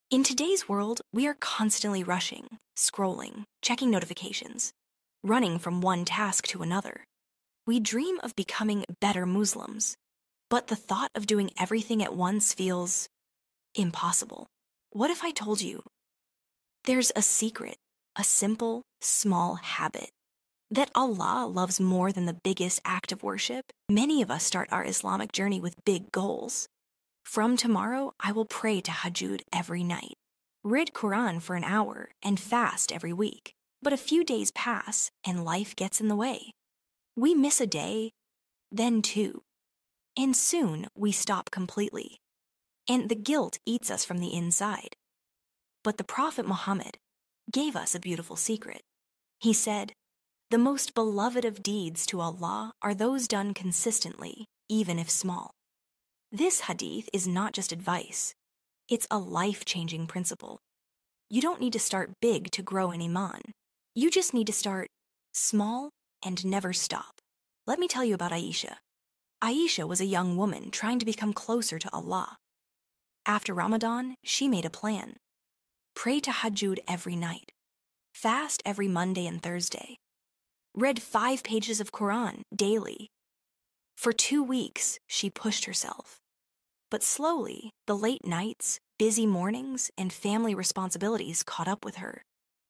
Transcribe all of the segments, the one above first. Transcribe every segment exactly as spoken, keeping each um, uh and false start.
In today's world, we are constantly rushing, scrolling, checking notifications, running from one task to another. We dream of becoming better Muslims, but the thought of doing everything at once feels impossible. What if I told you there's a secret, a simple, small habit that Allah loves more than the biggest act of worship? Many of us start our Islamic journey with big goals. From tomorrow, I will pray tahajjud every night, read Quran for an hour, and fast every week. But a few days pass, and life gets in the way. We miss a day, then two, and soon we stop completely. And the guilt eats us from the inside. But the Prophet Muhammad gave us a beautiful secret. He said, "The most beloved of deeds to Allah are those done consistently, even if small." This hadith is not just advice. It's a life-changing principle. You don't need to start big to grow in Iman. You just need to start small and never stop. Let me tell you about Aisha. Aisha was a young woman trying to become closer to Allah. After Ramadan, she made a plan. Pray tahajjud every night. Fast every Monday and Thursday. Read five pages of Quran daily. For two weeks, she pushed herself. But slowly, the late nights, busy mornings, and family responsibilities caught up with her.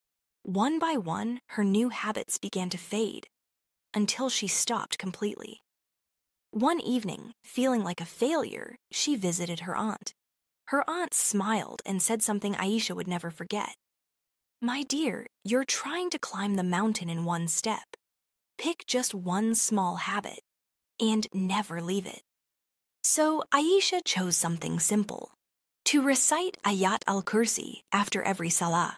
One by one, her new habits began to fade until she stopped completely. One evening, feeling like a failure, she visited her aunt. Her aunt smiled and said something Aisha would never forget. "My dear, you're trying to climb the mountain in one step. Pick just one small habit and never leave it." So Aisha chose something simple, to recite Ayat al-Kursi after every salah.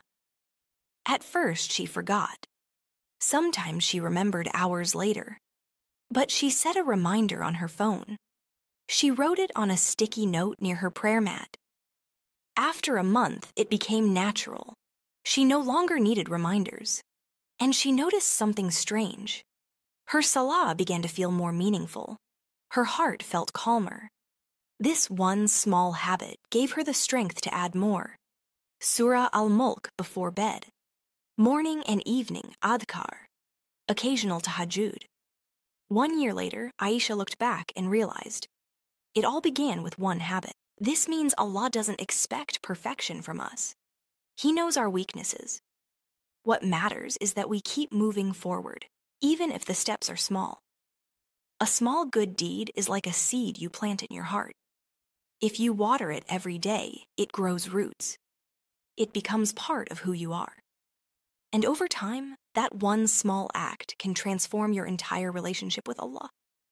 At first, she forgot. Sometimes she remembered hours later. But she set a reminder on her phone. She wrote it on a sticky note near her prayer mat. After a month, it became natural. She no longer needed reminders. And she noticed something strange. Her salah began to feel more meaningful. Her heart felt calmer. This one small habit gave her the strength to add more. Surah Al-Mulk before bed. Morning and evening adhkar. Occasional tahajjud. One year later, Aisha looked back and realized it all began with one habit. This means Allah doesn't expect perfection from us. He knows our weaknesses. What matters is that we keep moving forward, even if the steps are small. A small good deed is like a seed you plant in your heart. If you water it every day, it grows roots. It becomes part of who you are. And over time, that one small act can transform your entire relationship with Allah.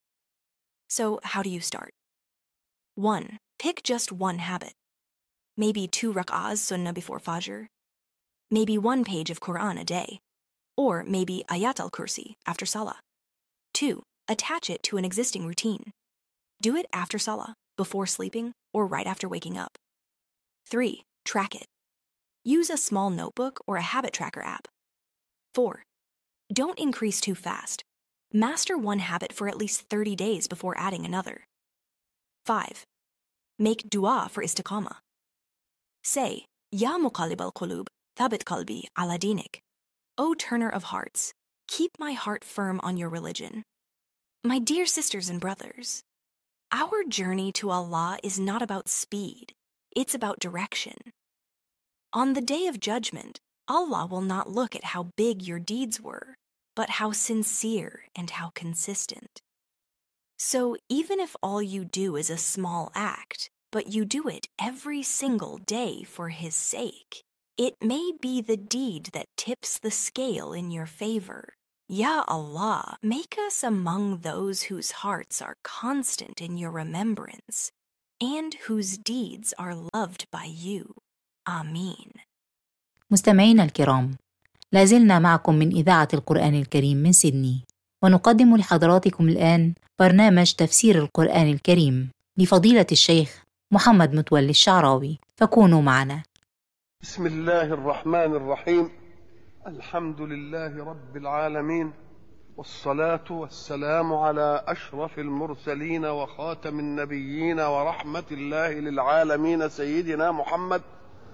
So how do you start? One, pick just one habit. Maybe two rak'ahs sunnah before Fajr. Maybe one page of Quran a day. Or maybe Ayat al-Kursi after Salah. Two, attach it to an existing routine. Do it after Salah, before sleeping, or right after waking up. Three, track it. Use a small notebook or a habit tracker app. Four, don't increase too fast. Master one habit for at least thirty days before adding another. Five, make dua for istiqamah. Say, Ya muqallib al-qulub, thabit qalbi ala dinik. O turner of hearts, keep my heart firm on your religion. My dear sisters and brothers, our journey to Allah is not about speed, it's about direction. On the day of judgment, Allah will not look at how big your deeds were, but how sincere and how consistent. So even if all you do is a small act, but you do it every single day for His sake, it may be the deed that tips the scale in your favor. Ya Allah, make us among those whose hearts are constant in your remembrance and whose deeds are loved by you. Ameen. مستمعينا الكرام، لازلنا معكم من إذاعة القرآن الكريم من سيدني، ونقدم لحضراتكم الآن برنامج تفسير القرآن الكريم لفضيلة الشيخ محمد متولي الشعراوي، فكونوا معنا. بسم الله الرحمن الرحيم. الحمد لله رب العالمين، والصلاة والسلام على أشرف المرسلين وخاتم النبيين ورحمة الله للعالمين سيدنا محمد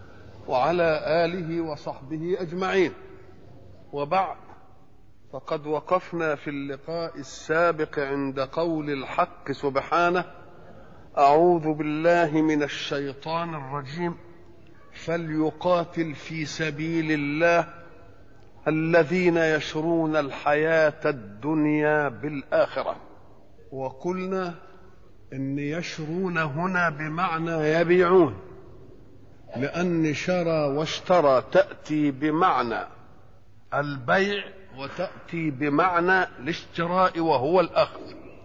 وعلى آله وصحبه أجمعين. وبعد، فقد وقفنا في اللقاء السابق عند قول الحق سبحانه: أعوذ بالله من الشيطان الرجيم، فليقاتل في سبيل الله الذين يشرون الحياة الدنيا بالآخرة. وقلنا إن يشرون هنا بمعنى يبيعون، لأن شرى واشترى تأتي بمعنى البيع وتأتي بمعنى الاشتراء وهو الأخذ.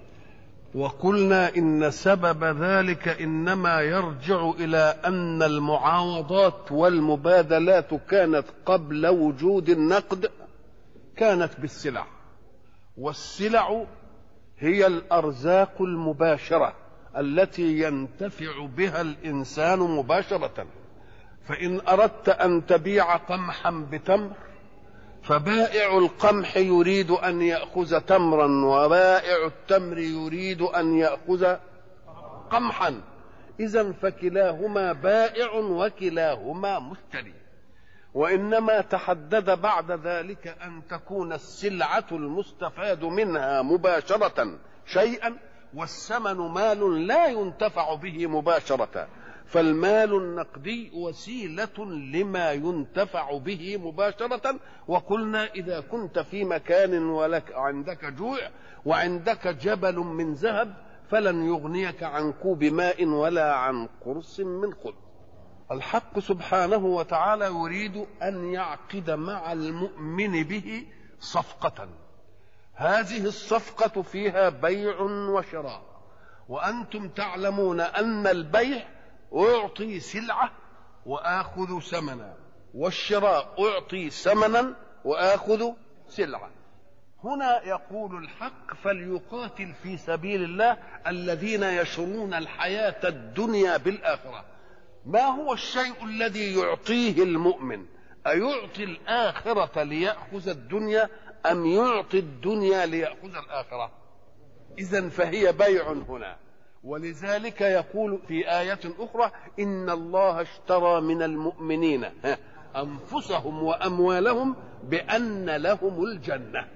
وقلنا إن سبب ذلك إنما يرجع إلى أن المعاوضات والمبادلات كانت قبل وجود النقد كانت بالسلع، والسلع هي الأرزاق المباشرة التي ينتفع بها الإنسان مباشرة. فإن أردت أن تبيع قمحا بتمر، فبائع القمح يريد أن يأخذ تمرا، وبائع التمر يريد أن يأخذ قمحا. إذن فكلاهما بائع وكلاهما مشتري. وإنما تحدد بعد ذلك أن تكون السلعة المستفاد منها مباشرة شيئا، والثمن مال لا ينتفع به مباشرة، فالمال النقدي وسيلة لما ينتفع به مباشرة. وقلنا إذا كنت في مكان ولك عندك جوع وعندك جبل من ذهب فلن يغنيك عن كوب ماء ولا عن قرص من خبز. الحق سبحانه وتعالى يريد أن يعقد مع المؤمن به صفقة، هذه الصفقة فيها بيع وشراء. وأنتم تعلمون أن البيع أعطي سلعة وآخذ ثمنا، والشراء أعطي ثمنا وآخذ سلعة. هنا يقول الحق: فليقاتل في سبيل الله الذين يشرون الحياة الدنيا بالآخرة. ما هو الشيء الذي يعطيه المؤمن؟ أيعطي الآخرة ليأخذ الدنيا أم يعطي الدنيا ليأخذ الآخرة؟ إذن فهي بيع هنا. ولذلك يقول في آية أخرى: إن الله اشترى من المؤمنين أنفسهم وأموالهم بأن لهم الجنة.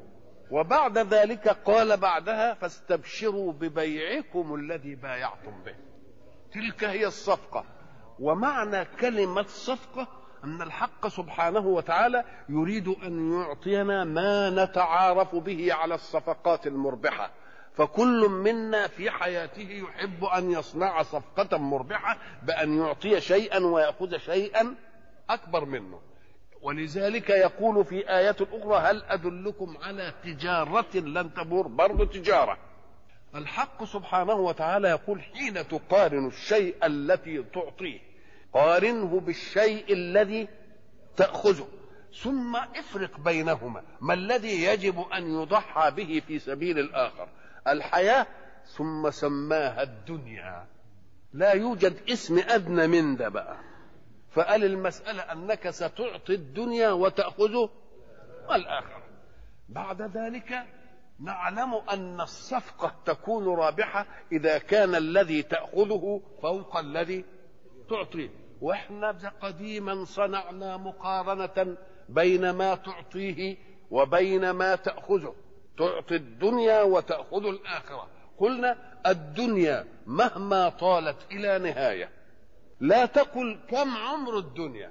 وبعد ذلك قال بعدها: فاستبشروا ببيعكم الذي بايعتم به. تلك هي الصفقة. ومعنى كلمة صفقة أن الحق سبحانه وتعالى يريد أن يعطينا ما نتعارف به على الصفقات المربحة. فكل منا في حياته يحب أن يصنع صفقة مربحة بأن يعطي شيئا ويأخذ شيئا أكبر منه. ولذلك يقول في آية أخرى: هل أدلكم على تجارة لن تبور؟ برضو تجارة. الحق سبحانه وتعالى يقول: حين تقارن الشيء الذي تعطيه قارنه بالشيء الذي تأخذه، ثم افرق بينهما. ما الذي يجب أن يضحى به في سبيل الآخر؟ الحياة. ثم سماها الدنيا، لا يوجد اسم أدنى من ده بقى. فقال المسألة أنك ستعطي الدنيا وتأخذه الآخر. بعد ذلك نعلم أن الصفقة تكون رابحة إذا كان الذي تأخذه فوق الذي تعطيه. وإحنا قديما صنعنا مقارنة بين ما تعطيه وبين ما تأخذه. تعطي الدنيا وتأخذ الآخرة. قلنا الدنيا مهما طالت إلى نهاية، لا تقل كم عمر الدنيا،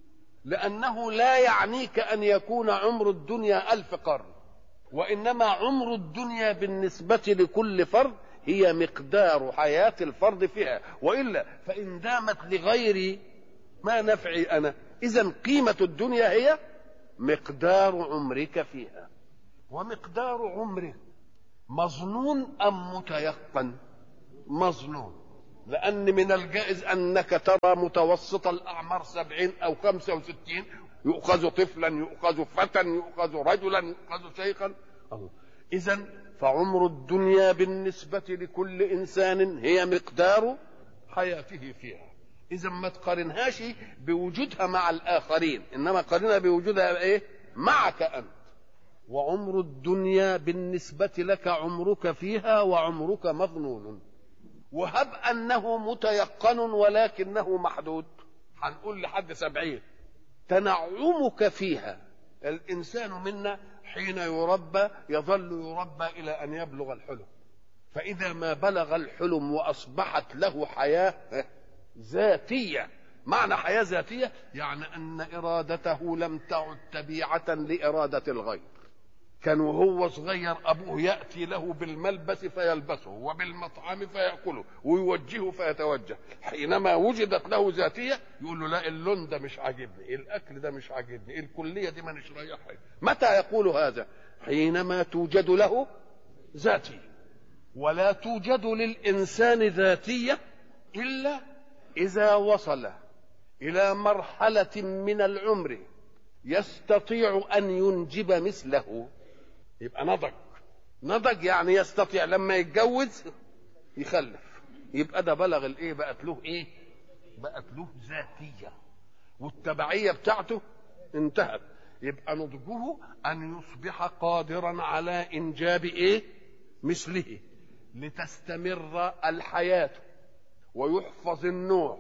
لأنه لا يعنيك أن يكون عمر الدنيا ألف قرن، وإنما عمر الدنيا بالنسبة لكل فرد هي مقدار حياة الفرد فيها، وإلا فإن دامت لغيري ما نفعي أنا. إذن قيمة الدنيا هي مقدار عمرك فيها. ومقدار عمرك مظنون أم متيقن؟ مظنون، لأن من الجائز أنك ترى متوسط الأعمار سبعين أو خمسة وستين، يؤخذ طفلا، يؤخذ فتى، يؤخذ رجلا، يؤخذ شيخا. إذن فعمر الدنيا بالنسبة لكل إنسان هي مقدار حياته فيها. إذن ما تقارنهاش بوجودها مع الآخرين، إنما قارنها بوجودها إيه؟ معك أنت. وعمر الدنيا بالنسبة لك عمرك فيها وعمرك مظنون. وهب أنه متيقن ولكنه محدود، هنقول لحد سبعين. تنعمك فيها، الإنسان منا حين يربى يظل يربى إلى أن يبلغ الحلم، فإذا ما بلغ الحلم وأصبحت له حياة ذاتية. معنى حياة ذاتية يعني أن إرادته لم تعد تبيعة لإرادة الغير. كان وهو صغير أبوه يأتي له بالملبس فيلبسه وبالمطعم فيأكله ويوجهه فيتوجه. حينما وجدت له ذاتية يقول له لا، اللون ده مش عاجبني، الأكل ده مش عاجبني، الكلية دي ما نش رايحها. متى يقول هذا؟ حينما توجد له ذاتية. ولا توجد للإنسان ذاتية إلا إذا وصل إلى مرحلة من العمر يستطيع أن ينجب مثله، يبقى نضج. نضج يعني يستطيع لما يتجوز يخلف، يبقى ده بلغ الايه، بقت له ايه، بقت له ذاتية والتبعية بتاعته انتهت. يبقى نضجه أن يصبح قادرا على إنجاب ايه مثله، لتستمر الحياة ويحفظ النوع.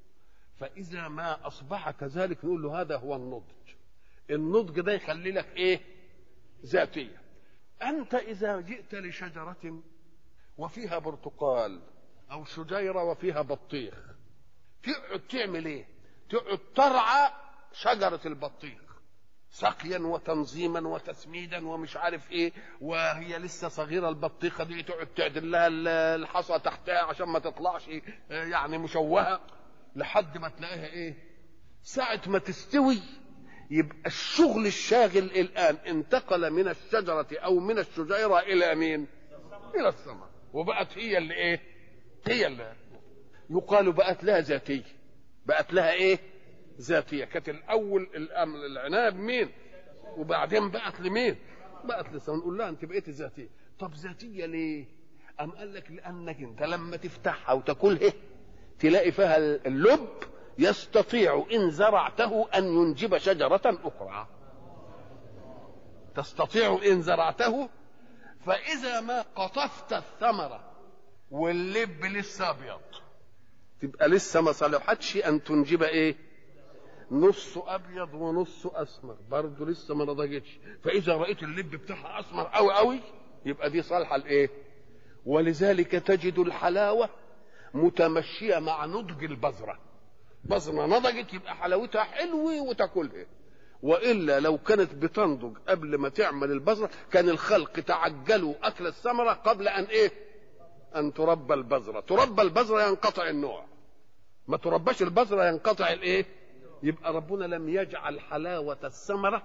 فإذا ما أصبح كذلك نقول له هذا هو النضج. النضج ده يخلي لك ايه، ذاتية. أنت إذا جئت لشجرة وفيها برتقال أو شجيرة وفيها بطيخ، تقعد تعمل ايه؟ تقعد ترعى شجرة البطيخ سقيا وتنظيما وتسميدا ومش عارف ايه، وهي لسه صغيرة البطيخة دي تقعد تعدل لها الحصى تحتها عشان ما تطلعش يعني مشوهة، لحد ما تلاقيها ايه، ساعة ما تستوي يبقى الشغل الشاغل الآن انتقل من الشجرة أو من الشجيرة إلى مين؟ إلى الثمر. وبقت هي اللي إيه؟ هي اللي يقال بقت لها ذاتية. بقت لها إيه؟ ذاتية. كانت الأول العناب مين؟ وبعدين بقت لمين؟ بقت للثمر. نقول لها أنت بقيت ذاتية. طب ذاتية ليه؟ أم قال لك لأنك أنت لما تفتحها وتاكلها تلاقي فيها اللب يستطيع إن زرعته أن ينجب شجرة أخرى. تستطيع إن زرعته. فإذا ما قطفت الثمرة واللب لسه أبيض تبقى لسه ما صلحتش أن تنجب إيه، نص أبيض ونص أسمر، برضه لسه ما نضجتش. فإذا رأيت اللب بتاعها أسمر أوي أوي يبقى دي صالحة لإيه. ولذلك تجد الحلاوة متمشية مع نضج البذرة. بذرة نضجت يبقى حلاوتها حلوة وتاكلها، وإلا لو كانت بتنضج قبل ما تعمل البذرة كان الخلق تعجلوا أكل الثمرة قبل أن إيه، أن تربى البذرة. تربى البذرة ينقطع النوع، ما ترباش البذرة ينقطع الإيه. يبقى ربنا لم يجعل حلاوة الثمرة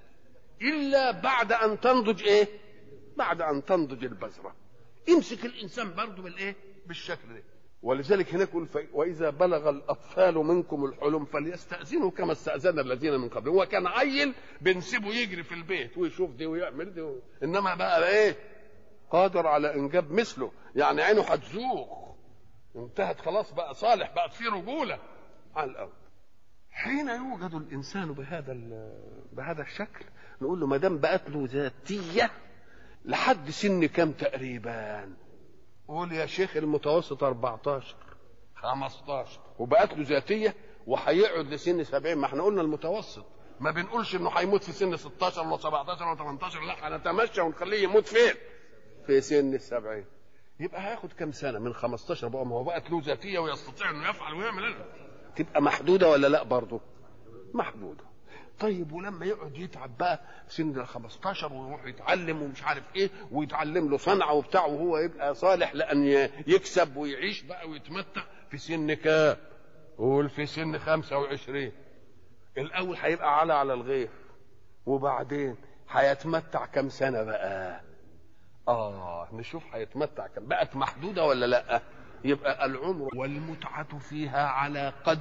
إلا بعد أن تنضج إيه، بعد أن تنضج البذرة. امسك الإنسان برضه بالإيه، بالشكل ده. ولذلك هناك يقول وإذا بلغ الأطفال منكم الحلم فليستأذنوا كما استأذن الذين من قبلهم. هو كان عيل بنسيبه يجري في البيت ويشوف دي ويعمل دي، إنما بقى إيه، قادر على إنجاب مثله، يعني عينه هتزوغ، انتهت خلاص، بقى صالح، بقى في رجولة على الأرض. حين يوجد الإنسان بهذا بهذا الشكل نقول له ما دام بقت له ذاتية لحد سن كم تقريبا؟ قول يا شيخ المتوسط أربعتاشر خمستاشر وبقت له ذاتيه وهيقعد لسن سبعين. ما احنا قلنا المتوسط، ما بنقولش انه هيموت في سن ستاشر ولا سبعتاشر ولا تمنتاشر، لا هنتمشى ونخليه يموت فين؟ في سن السبعين. يبقى هياخد كم سنه من خمستاشر بقى، ما هو بقت له ذاتيه ويستطيع انه يفعل ويعمل ايه. تبقى محدوده ولا لا؟ برضه محدوده. طيب ولما يقعد يتعب بقى سن ال خمستاشر ويروح يتعلم ومش عارف ايه ويتعلم له صنعه وبتاع، وهو يبقى صالح لان يكسب ويعيش بقى ويتمتع في سن كام؟ قول في سن خمسة وعشرين. الاول هيبقى على على الغير، وبعدين هيتمتع كم سنه بقى؟ اه نشوف هيتمتع كم. بقت محدوده ولا لا؟ يبقى العمر والمتعه فيها على قدر